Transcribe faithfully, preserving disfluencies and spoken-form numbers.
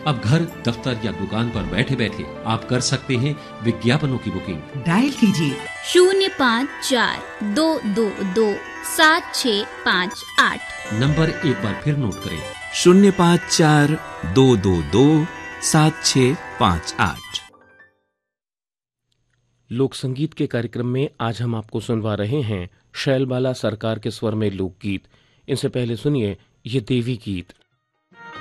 अब घर, दफ्तर या दुकान पर बैठे बैठे आप कर सकते हैं विज्ञापनों की बुकिंग। डायल कीजिए शून्य पाँच चार दो दो दो सात छः पाँच आठ। नंबर एक बार फिर नोट करें, शून्य पाँच चार दो दो दो सात छः पाँच आठ। लोक संगीत के कार्यक्रम में आज हम आपको सुनवा रहे हैं शैलबाला सरकार के स्वर में लोकगीत। इनसे पहले सुनिए ये देवी गीत।